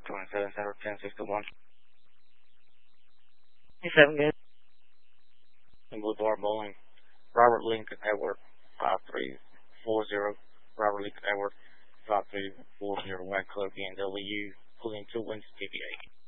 27 Center 1061. 27 good. And Boulevard Bowling. Robert Lincoln Edward 5340. Robert Lincoln Edward 5340. Wag Club BMW. Pulling 2 wins TBA.